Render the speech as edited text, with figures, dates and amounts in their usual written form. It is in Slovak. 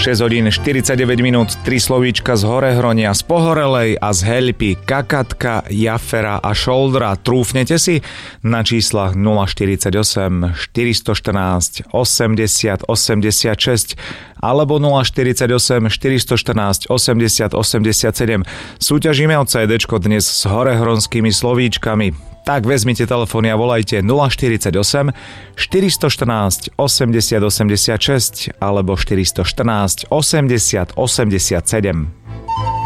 6 hodín 49 minút, 3 slovíčka z Horehronia, z Pohorelej a z Heľpy, Kakatka, Jafera a Šoldra. Trúfnete si? Na číslach 048 414 80 86 alebo 048 414 80 87. Súťažíme o CD-čko dnes s horehronskými slovíčkami. Tak vezmite telefón a volajte 048 414 80 86 alebo 414 80 87.